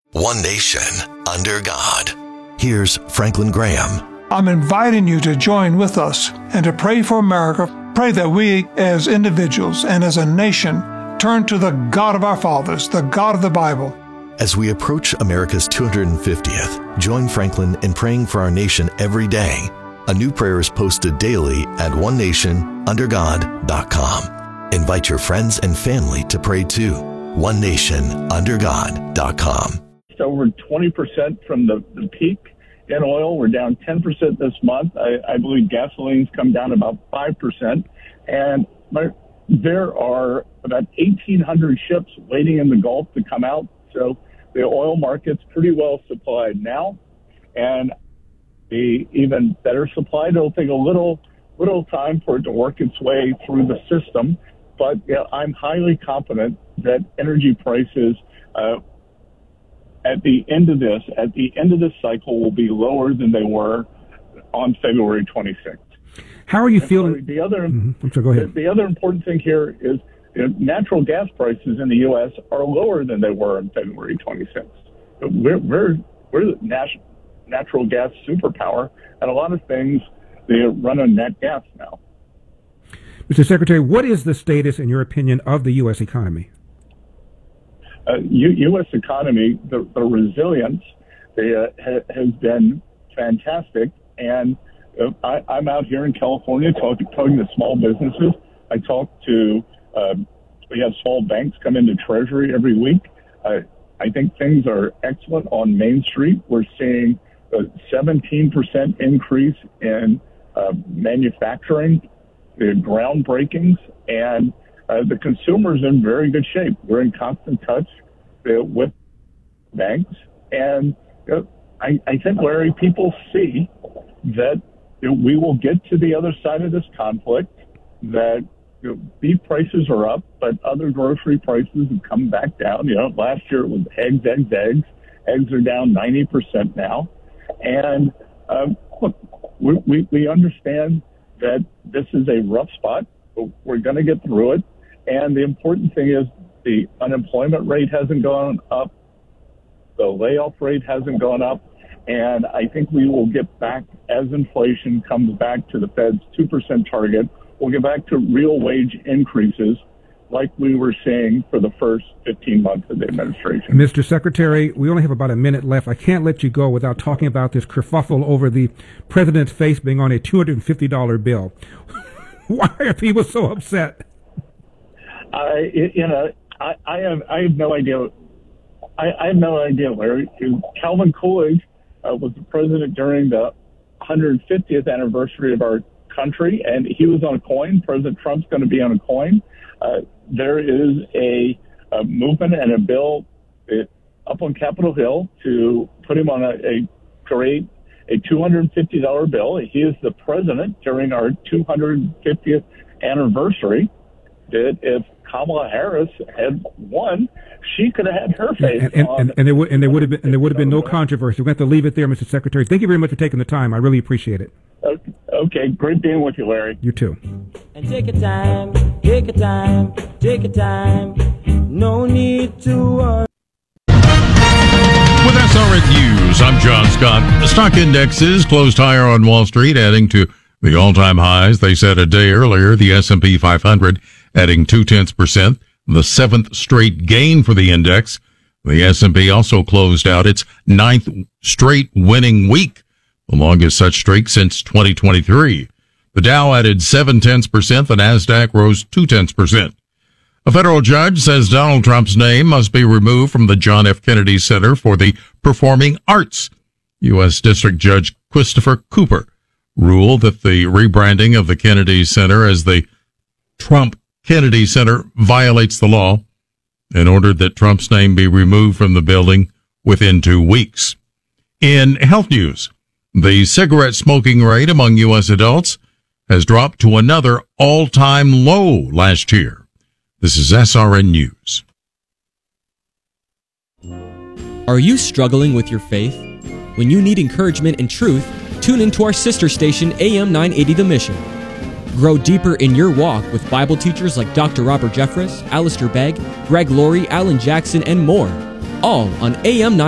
One nation, under God. Here's Franklin Graham. I'm inviting you to join with us and to pray for America. Pray that we, as individuals and as a nation, turn to the God of our fathers, the God of the Bible. As we approach America's 250th, join Franklin in praying for our nation every day. A new prayer is posted daily at onenationundergod.com. Invite your friends and family to pray too. onenationundergod.com. It's over 20% from the peak in oil. We're down 10% this month. I believe gasoline's come down about 5%. And there are about 1,800 ships waiting in the Gulf to come out. So the oil market's pretty well supplied now, and the even better supplied. It'll take a little time for it to work its way through the system, but I'm highly confident that energy prices at the end of this cycle will be lower than they were on February 26th. How are you feeling? So the other, go ahead. The other important thing here is natural gas prices in the U.S. are lower than they were on February 26th. We're the natural gas superpower, and a lot of things, they run on nat gas now. Mr. Secretary, what is the status, in your opinion, of the U.S. economy? U.S. economy, the resilience has been fantastic, and I'm out here in California talking to small businesses. I talk to we have small banks come into Treasury every week. I think things are excellent on Main Street. We're seeing a 17% increase in manufacturing, groundbreakings, and the consumer's in very good shape. We're in constant touch with banks, and I think, Larry, people see that we will get to the other side of this conflict, that beef prices are up, but other grocery prices have come back down. Last year it was eggs. Eggs are down 90% now. And look, we understand that this is a rough spot, but we're going to get through it. And the important thing is the unemployment rate hasn't gone up. The layoff rate hasn't gone up. And I think we will get back, as inflation comes back to the Fed's 2% target, we'll get back to real wage increases like we were seeing for the first 15 months of the administration. Mr. Secretary, we only have about a minute left. I can't let you go without talking about this kerfuffle over the president's face being on a $250 bill. Why are people so upset? I have no idea. I have no idea, Larry. Calvin Coolidge was the president during the 150th anniversary of our country, and he was on a coin. President Trump's going to be on a coin. There is a movement and a bill up on Capitol Hill to put him on create a $250 bill. He is the president during our 250th anniversary. That if Kamala Harris had won, she could have had her face on. And there would have been no controversy. We have to leave it there, Mr. Secretary. Thank you very much for taking the time. I really appreciate it. Okay, great being with you, Larry. You too. And take your time, take your time, take your time. No need to worry. With SRN News, I'm John Scott. The stock indexes closed higher on Wall Street, adding to the all-time highs they set a day earlier. The S&P 500 adding 0.2%, the seventh straight gain for the index. The S&P also closed out its ninth straight winning week, the longest such streak since 2023. The Dow added 0.7%. The Nasdaq rose 0.2%. A federal judge says Donald Trump's name must be removed from the John F. Kennedy Center for the Performing Arts. U.S. District Judge Christopher Cooper ruled that the rebranding of the Kennedy Center as the Trump Kennedy Center violates the law and ordered that Trump's name be removed from the building within 2 weeks. In health news, the cigarette smoking rate among U.S. adults has dropped to another all-time low last year. This is SRN News. Are you struggling with your faith? When you need encouragement and truth, tune into our sister station, AM 980 The Mission. Grow deeper in your walk with Bible teachers like Dr. Robert Jeffress, Alistair Begg, Greg Laurie, Alan Jackson, and more. All on AM 980.